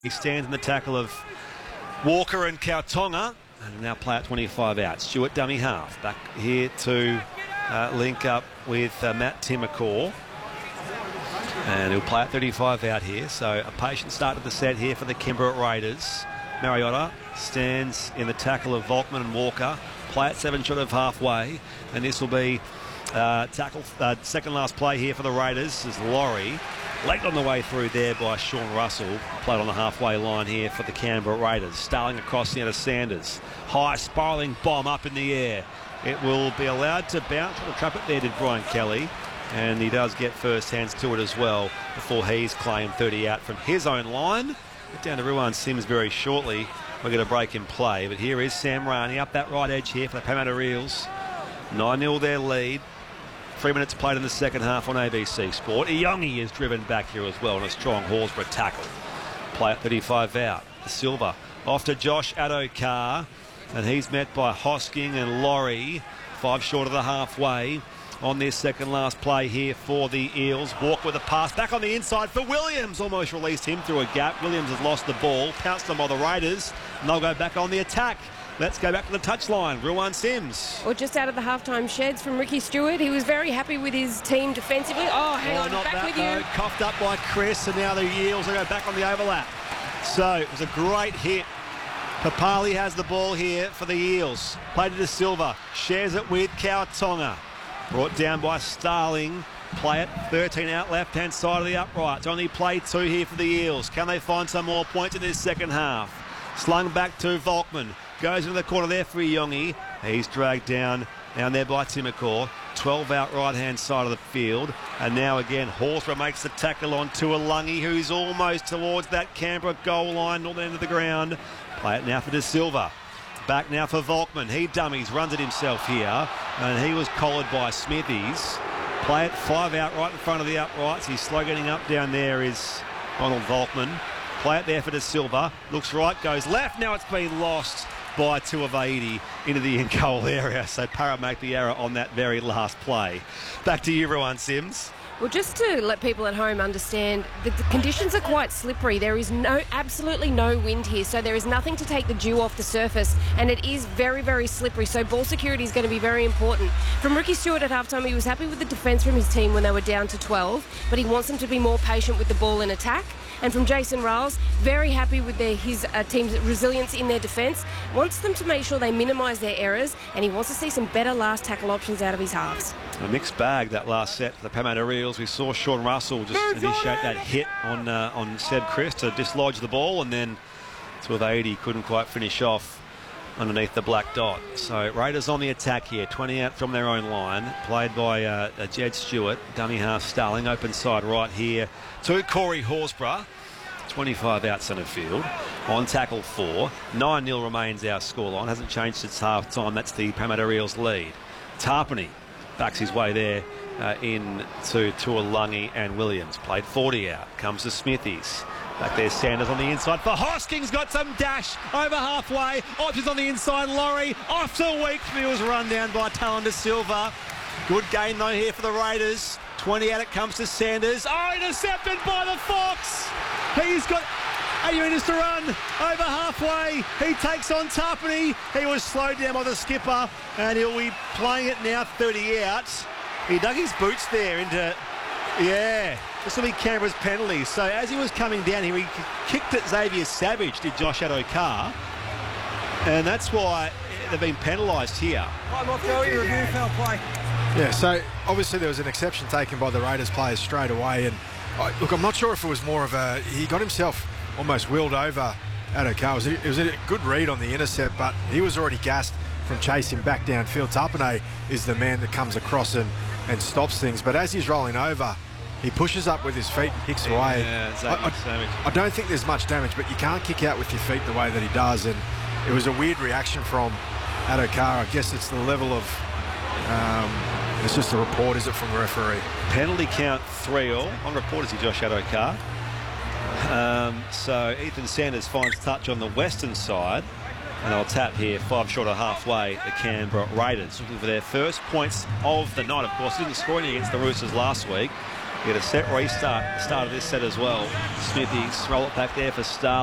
He stands in the tackle of Walker and Kautonga, and now play at 25 out. Stewart dummy half. Back here to link up with Matt Timmercore. And he'll play at 35 out here. So a patient start to the set here for the Canberra Raiders. Mariotta stands in the tackle of Volkman and Walker. Play at 7 short of halfway. And this will be tackle second last play here for the Raiders is Laurie. Late on the way through there by Sean Russell. Played on the halfway line here for the Canberra Raiders. Starling across the end of Sanders. High spiralling bomb up in the air. It will be allowed to bounce on the trumpet there, did Brian Kelly. And he does get first hands to it as well before he's claimed 30 out from his own line. Get down to Ruan Sims very shortly. We're going to break in play. But here is Sam Rani up that right edge here for the Parramatta Eels. 9-0 their lead. 3 minutes played in the second half on ABC Sport. Iongi is driven back here as well on a strong Horsburgh tackle. Play at 35 out. Silva off to Josh Addo-Carr. And he's met by Hosking and Laurie. 5 short of the halfway on this second last play here for the Eels. Walk with a pass back on the inside for Williams. Almost released him through a gap. Williams has lost the ball. Pounced them by the Raiders. And they'll go back on the attack. Let's go back to the touchline. Ruan Sims. Well, just out of the halftime sheds from Ricky Stewart. He was very happy with his team defensively. Oh, hang on, not back that, with you. Though. Coughed up by Chris, and now the Eels will go back on the overlap. So it was a great hit. Papali has the ball here for the Eels. Played it to Silva. Shares it with Kautonga. Brought down by Starling. Play it 13 out left-hand side of the uprights. Only play 2 here for the Eels. Can they find some more points in this second half? Slung back to Volkman. Goes into the corner there for Iongi. He's dragged down there by Timmercore. 12 out right-hand side of the field. And now again, Horsburgh makes the tackle on Tuilagi, who's almost towards that Canberra goal line, northern end of the ground. Play it now for De Silva. Back now for Volkman. He dummies, runs it himself here. And he was collared by Smithies. Play it 5 out right in front of the uprights. He's slow getting up down there is Ronald Volkman. Play it there for De Silva. Looks right, goes left. Now it's been lost by 2 of 80 into the in-goal area. So Para make the error on that very last play. Back to you, Ruan Sims. Well, just to let people at home understand, the conditions are quite slippery. There is absolutely no wind here, so there is nothing to take the dew off the surface, and it is very, very slippery, so ball security is going to be very important. From Ricky Stewart at halftime, he was happy with the defence from his team when they were down to 12, but he wants them to be more patient with the ball in attack. And from Jason Riles, very happy with his team's resilience in their defence. Wants them to make sure they minimise their errors, and he wants to see some better last tackle options out of his halves. A mixed bag that last set for the Parramatta Eels. We saw Sean Russell just initiate that hit on Seb Chris to dislodge the ball, and then 2 of 80 couldn't quite finish off underneath the black dot. So Raiders on the attack here, 20 out from their own line, played by Jed Stewart, dummy half Starling, open side right here to Corey Horsburgh. 25 out centre field. On tackle 4. 9-0 remains our scoreline. Hasn't changed since half time. That's the Parramatta Eels lead. Tarpany backs his way there in to Tuilagi and Williams. Played 40 out. Comes to Smithies. Back there, Sanders on the inside for Hosking's got some dash over halfway. Options on the inside. Laurie off to Weekfield's run down by Talon De Silva. Good game though here for the Raiders. 20 out it comes to Sanders. Oh, intercepted by the Fox. He's got 80 metres to run over halfway. He takes on Tarpany. He was slowed down by the skipper, and he'll be playing it now 30 out. He dug his boots there into, this will be Canberra's penalty. So as he was coming down here, he kicked at Xavier Savage, did Josh Addo-Carr. And that's why they've been penalised here. Review foul play. Yeah, so obviously there was an exception taken by the Raiders players straight away. And look, I'm not sure if it was more of he got himself almost wheeled over Addo-Carr. It was a good read on the intercept, but he was already gassed from chasing back downfield. Tarpany is the man that comes across and stops things. But as he's rolling over, he pushes up with his feet and kicks away. I don't think there's much damage, but you can't kick out with your feet the way that he does. And it was a weird reaction from Addo-Carr. I guess it's the level of... it's just a report, is it, from the referee? Penalty count 3-all. On report is Josh Addo-Carr. So Ethan Sanders finds touch on the western side. And they'll tap here 5 short of halfway, the Canberra Raiders. Looking for their first points of the night. Of course, didn't score any against the Roosters last week. Get a set restart, start of this set as well. Smithies roll it back there for Starling.